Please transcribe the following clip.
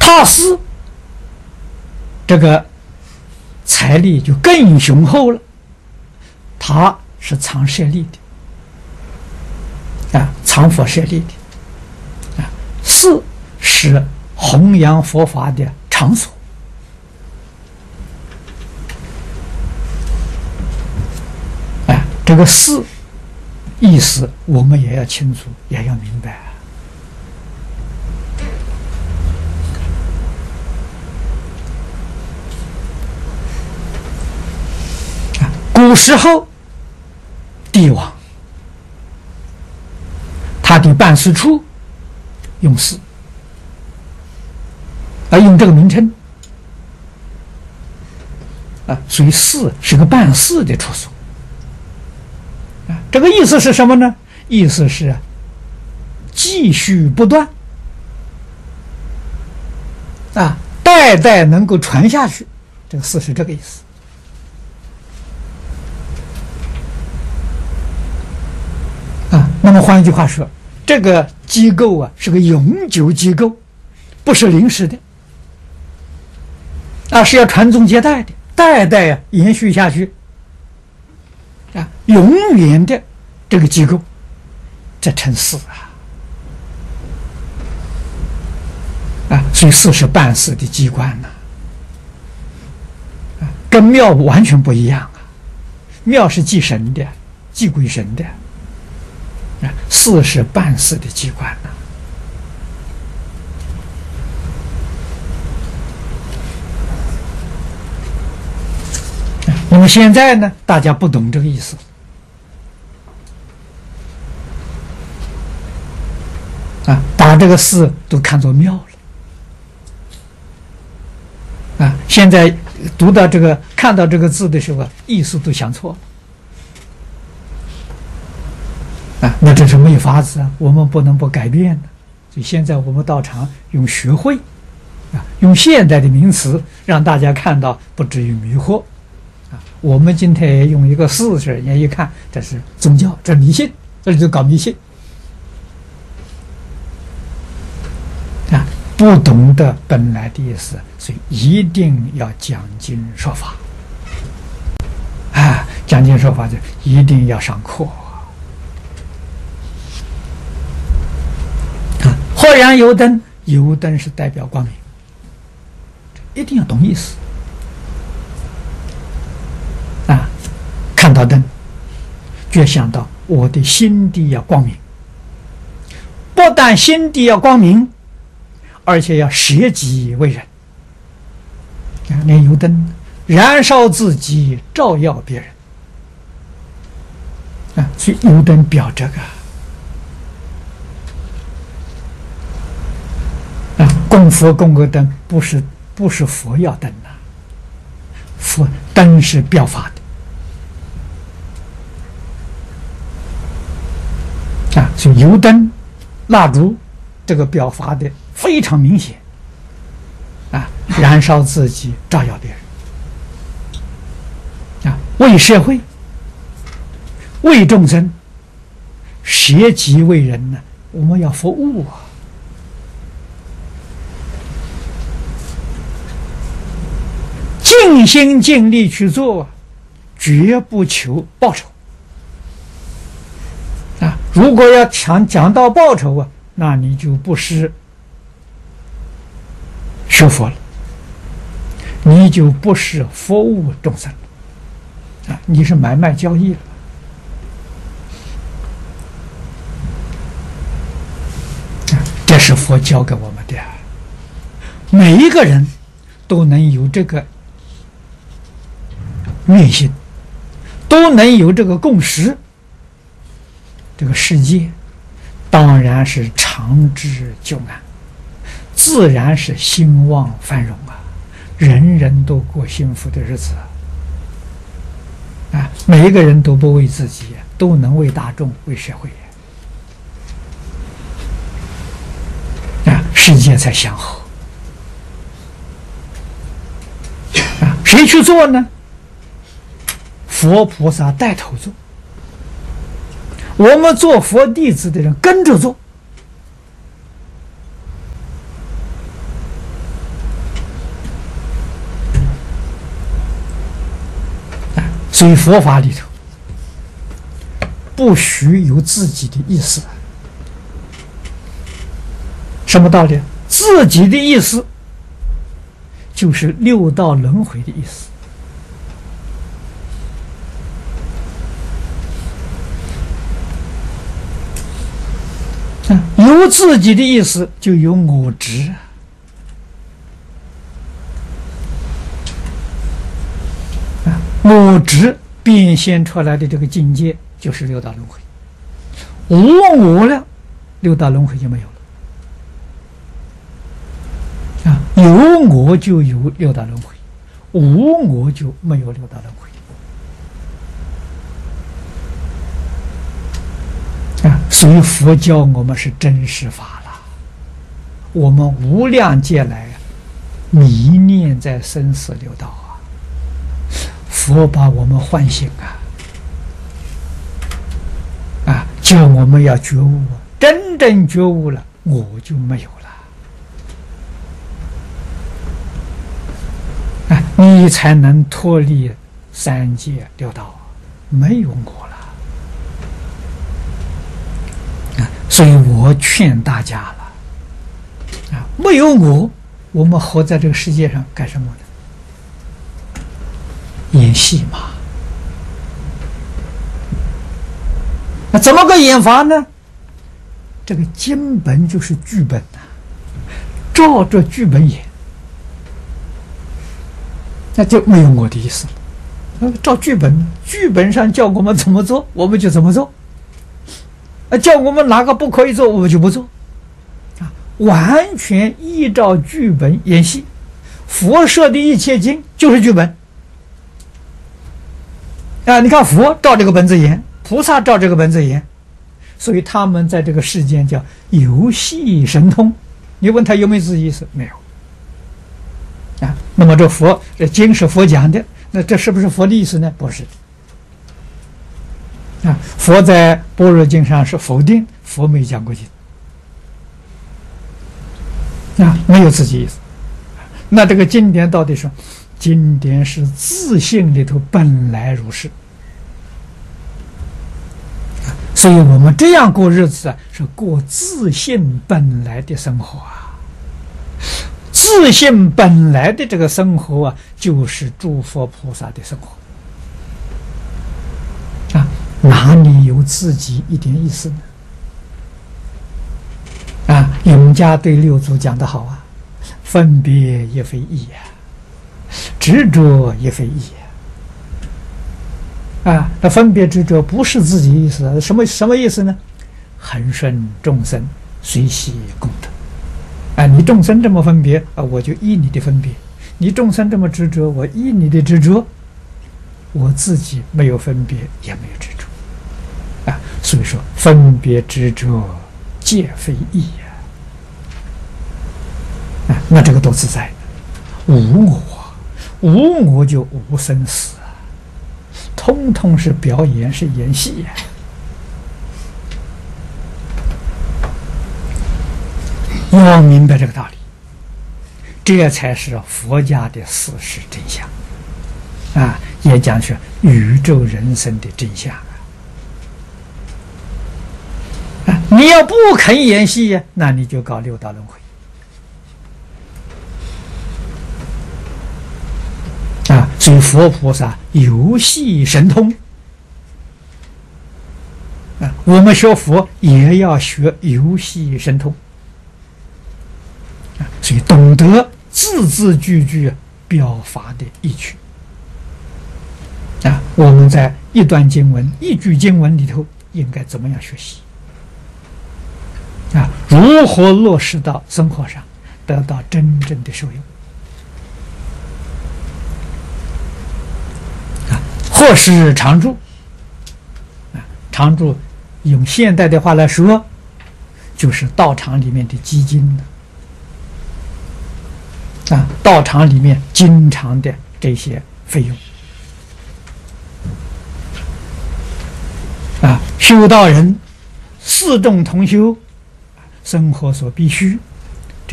他施这个财力就更雄厚了。他是藏舍利的藏佛舍利的寺是弘扬佛法的场所。这个寺意思我们也要清楚，也要明白。古时候帝王他的办事处用寺，用这个名称所以寺是个办事的处所。这个意思是什么呢？意思是继续不断代代能够传下去。这个寺是这个意思那么换一句话说，这个机构是个永久机构，不是临时的是要传宗接代的，代代延续下去永远的这个机构，这称寺所以寺是办事的机关跟庙完全不一样庙是祭神的，祭鬼神的寺是办事的机关那么现在呢，大家不懂这个意思把这个寺都看作庙了现在读到这个看到这个字的时候意思都想错了那这是没法子我们不能不改变的。所以现在我们道场用学会用现代的名词让大家看到，不至于迷惑我们今天也用一个寺字，人家一看这是宗教，这迷信，这就搞迷信不懂得本来的意思，所以一定要讲经说法讲经说法就一定要上课豁然油灯，油灯是代表光明，一定要懂意思看到灯就想到我的心地要光明，不但心地要光明，而且要舍己为人连油灯燃烧自己，照耀别人所以油灯表这个供佛供个灯不是佛要灯佛灯是表法的所以油灯蜡烛这个表法的非常明显燃烧自己，照耀别人为社会为众生舍己为人呢，我们要服务尽心尽力去做绝不求报酬如果要讲到报酬那你就不是学佛了，你就不是服务众生你是买卖交易了这是佛教给我们的每一个人都能有这个愿心，都能有这个共识，这个世界当然是长治久安，自然是兴旺繁荣人人都过幸福的日子每一个人都不为自己，都能为大众为社会世界才祥和谁去做呢？佛菩萨带头做，我们做佛弟子的人跟着做所以佛法里头不许有自己的意思。什么道理？自己的意思就是六道轮回的意思。有自己的意思，就有我执。我执变现出来的这个境界，就是六道轮回。无我了，六道轮回就没有了。有我就有六道轮回，无我就没有六道轮回。所以佛教我们是真实法了，我们无量劫来迷念在生死六道啊，佛把我们唤醒叫我们要觉悟，真正觉悟了，我就没有了你才能脱离三界六道，没有我了。所以我劝大家了没有我们活在这个世界上干什么呢？演戏嘛。那怎么个演法呢？这个经本就是剧本照着剧本演，那就没有我的意思了。照剧本，剧本上叫我们怎么做，我们就怎么做。叫我们哪个不可以做，我们就不做完全依照剧本演戏。佛设的一切经就是剧本你看佛照这个本子演，菩萨照这个本子演，所以他们在这个世间叫游戏神通。你问他有没有自己意思？没有那么这经是佛讲的，那这是不是佛的意思呢？不是佛在般若经上是否定，佛没讲过经没有自己意思。那这个经典到底是经典是自性里头本来如是所以我们这样过日子是过自性本来的生活自性本来的这个生活就是诸佛菩萨的生活哪里有自己一点意思呢？永嘉对六祖讲得好分别也非义执着也非义那分别执着不是自己意思什么意思呢？恒顺众生，随喜功德你众生这么分别我就依你的分别；你众生这么执着，我依你的执着。我自己没有分别，也没有执着所以说分别执着皆非义那这个都自在的。无我就无生死通通是表演，是演戏要明白这个道理，这才是佛家的事实真相也讲是宇宙人生的真相你要不肯演戏那你就搞六道轮回所以佛菩萨游戏神通我们学佛也要学游戏神通所以懂得字字句句表法的意趣我们在一段经文一句经文里头应该怎么样学习如何落实到生活上，得到真正的受用或是常住常住用现代的话来说就是道场里面的基金道场里面经常的这些费用修道人四众同修生活所必须